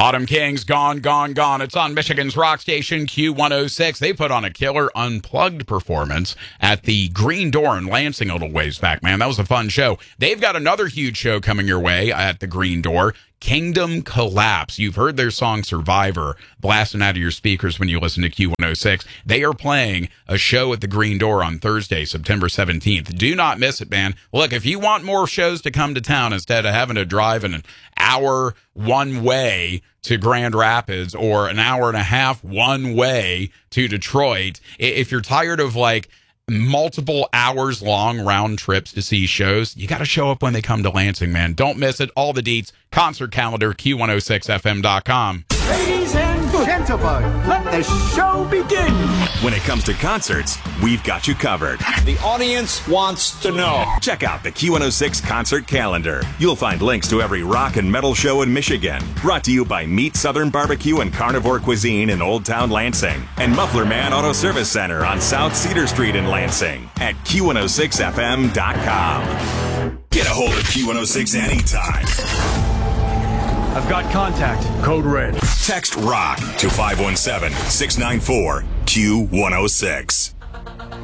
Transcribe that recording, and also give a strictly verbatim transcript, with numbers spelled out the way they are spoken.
Autumn Kings, Gone, Gone, Gone. It's on Michigan's rock station, Q one oh six. They put on a killer Unplugged performance at the Green Door in Lansing a little ways back, man. That was a fun show. They've got another huge show coming your way at the Green Door. Kingdom Collapse. You've heard their song Survivor blasting out of your speakers when you listen to Q one oh six. They are playing a show at the Green Door on Thursday, September seventeenth. Do not miss it, man. Look, if you want more shows to come to town instead of having to drive an hour one way to Grand Rapids or an hour and a half one way to Detroit, if you're tired of like multiple hours long round trips to see shows, you got to show up when they come to Lansing, man. Don't miss it. All the deets, concert calendar, Q one oh six F M dot com. Ladies and gentlemen, let the show begin. When it comes to concerts, we've got you covered. The audience wants to know. Check out the Q one oh six concert calendar. You'll find links to every rock and metal show in Michigan. Brought to you by Meat Southern Barbecue and Carnivore Cuisine in Old Town Lansing and Muffler Man Auto Service Center on South Cedar Street in Lansing at Q one oh six F M dot com. Get a hold of Q one oh six anytime. I've got contact. Code red. Text ROCK to five one seven, six nine four, Q one oh six.